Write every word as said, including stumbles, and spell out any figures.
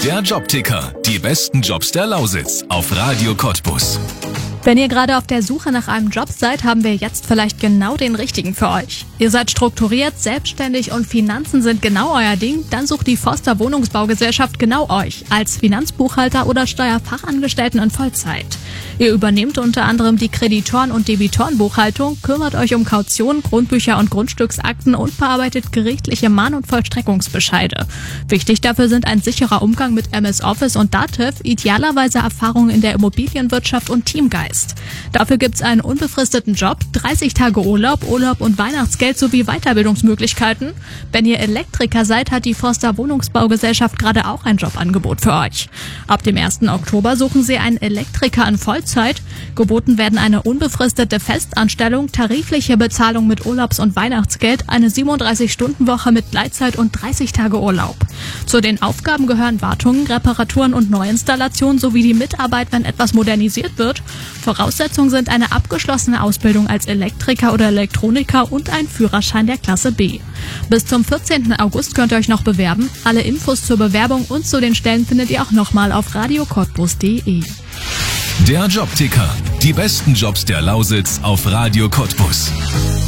Der Jobticker. Die besten Jobs der Lausitz auf Radio Cottbus. Wenn ihr gerade auf der Suche nach einem Job seid, haben wir jetzt vielleicht genau den richtigen für euch. Ihr seid strukturiert, selbstständig und Finanzen sind genau euer Ding, dann sucht die Forster Wohnungsbaugesellschaft genau euch als Finanzbuchhalter oder Steuerfachangestellten in Vollzeit. Ihr übernehmt unter anderem die Kreditoren- und Debitorenbuchhaltung, kümmert euch um Kaution, Grundbücher und Grundstücksakten und bearbeitet gerichtliche Mahn- und Vollstreckungsbescheide. Wichtig dafür sind ein sicherer Umgang mit M S Office und Datev, idealerweise Erfahrungen in der Immobilienwirtschaft und Teamgeist. Dafür gibt's einen unbefristeten Job, dreißig Tage Urlaub, Urlaub und Weihnachtsgeld sowie Weiterbildungsmöglichkeiten. Wenn ihr Elektriker seid, hat die Forster Wohnungsbaugesellschaft gerade auch ein Jobangebot für euch. Ab dem ersten Oktober suchen sie einen Elektriker in Vollzeit. Geboten werden eine unbefristete Festanstellung, tarifliche Bezahlung mit Urlaubs- und Weihnachtsgeld, eine siebenunddreißig-Stunden-Woche mit Gleitzeit und dreißig Tage Urlaub. Zu den Aufgaben gehören Wartungen, Reparaturen und Neuinstallationen sowie die Mitarbeit, wenn etwas modernisiert wird. Voraussetzungen sind eine abgeschlossene Ausbildung als Elektriker oder Elektroniker und ein Führerschein der Klasse B. Bis zum vierzehnten August könnt ihr euch noch bewerben. Alle Infos zur Bewerbung und zu den Stellen findet ihr auch nochmal auf radio cottbus punkt de. Der Jobticker. Die besten Jobs der Lausitz auf Radio Cottbus.